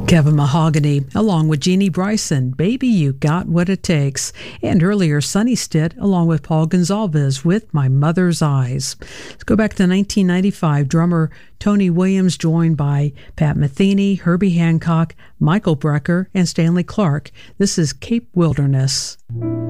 Kevin Mahogany, along with Jeannie Bryson, Baby You Got What It Takes, and earlier Sonny Stitt, along with Paul Gonsalves with My Mother's Eyes. Let's go back to 1995. Drummer Tony Williams, joined by Pat Metheny, Herbie Hancock, Michael Brecker, and Stanley Clarke. This is Cape Wilderness.